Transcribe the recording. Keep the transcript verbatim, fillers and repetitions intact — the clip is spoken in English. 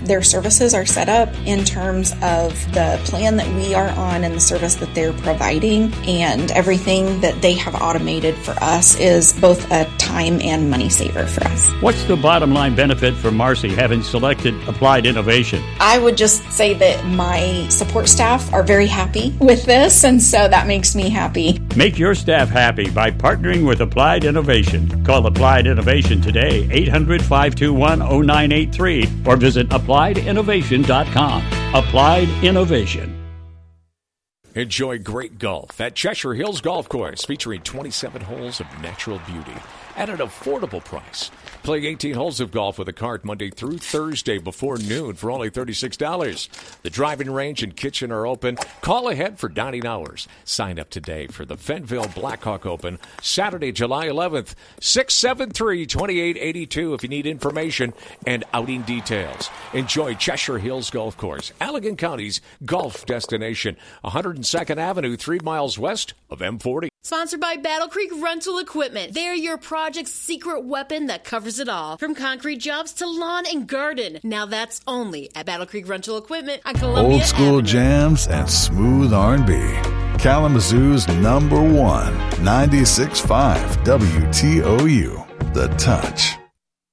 their services are set up in terms of the plan that we are on and the service that they're providing, and everything that they have automated for us is both a time and money saver for us. What's the bottom line benefit for Marcy having selected Applied Innovation? I would just say that my support staff are very happy with this, and so that makes me happy. Make your staff happy by partnering with Applied Innovation. Call Applied Innovation today, eight hundred, five two one, zero nine eight three, or visit applied innovation dot com. Applied Innovation. Enjoy great golf at Cheshire Hills Golf Course, featuring twenty-seven holes of natural beauty at an affordable price. Play eighteen holes of golf with a cart Monday through Thursday before noon for only thirty-six dollars. The driving range and kitchen are open. Call ahead for dining hours. Sign up today for the Fenville Blackhawk Open, Saturday, July eleventh, six seven three, two eight eight two if you need information and outing details. Enjoy Cheshire Hills Golf Course, Allegan County's golf destination, one hundred second Avenue, three miles west of M forty. Sponsored by Battle Creek Rental Equipment. They're your project's secret weapon that covers it all. From concrete jobs to lawn and garden. Now that's only at Battle Creek Rental Equipment on Columbia Old school Avenue. jams and smooth R and B. Kalamazoo's number one, ninety-six point five W T O U. The Touch.